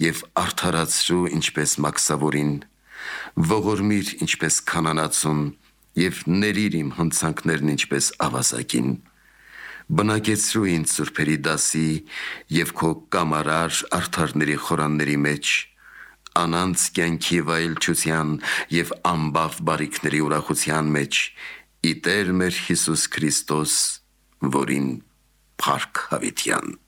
եւ արդարացրու ինչպես մաքսավորին, ողորմիր ինչպես քանանացուն եւ ներիր իմ հնցանքներն ինչպես ավազակին, բնակեցրու ինձ սուրբերի դասի եւ քո կամարար արդարների խորանների մեջ, անանց կյանքի վայելչության եւ ամբավ բարիքների ուրախության մեջ, ի Տեր մեր Հիսուս Քրիստոս, որին փառք հավիտյան։